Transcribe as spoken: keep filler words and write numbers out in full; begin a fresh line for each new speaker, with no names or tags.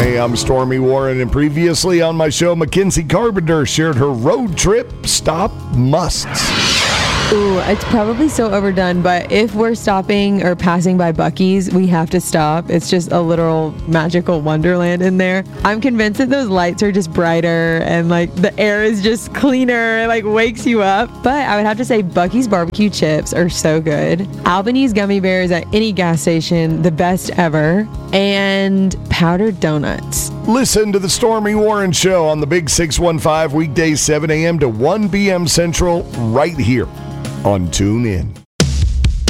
Hey, I'm Stormy Warren, and previously on my show, Mackenzie Carpenter shared her road trip stop musts.
Ooh, it's probably so overdone, but if we're stopping or passing by Buc-ee's, we have to stop. It's just a literal magical wonderland in there. I'm convinced that those lights are just brighter and like the air is just cleaner. It like wakes you up. But I would have to say Buc-ee's barbecue chips are so good. Albanese gummy bears at any gas station, the best ever. And powdered donuts.
Listen to the Stormy Warren Show on the Big six one five, weekdays seven a.m. to one p.m. Central right here on TuneIn.